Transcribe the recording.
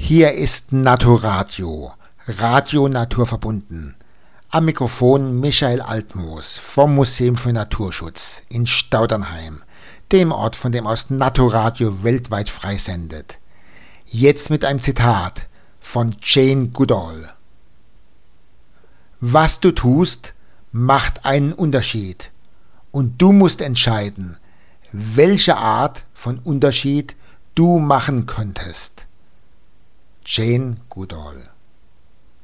Hier ist Naturadio, Radio Naturverbunden. Am Mikrofon Michael Altmoos vom Museum für Naturschutz in Staudernheim, dem Ort, von dem aus Naturadio weltweit freisendet. Jetzt mit einem Zitat von Jane Goodall. Was du tust, macht einen Unterschied. Und du musst entscheiden, welche Art von Unterschied du machen könntest. Jane Goodall.